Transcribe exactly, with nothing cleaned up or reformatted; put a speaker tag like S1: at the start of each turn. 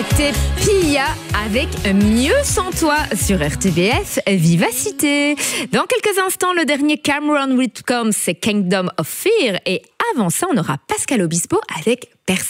S1: C'était Pia avec Mieux sans toi sur R T B F Vivacité. Dans quelques instants, le dernier Cameron Whitcomb, c'est Kingdom of Fear. Et avant ça, on aura Pascal Obispo avec Personne.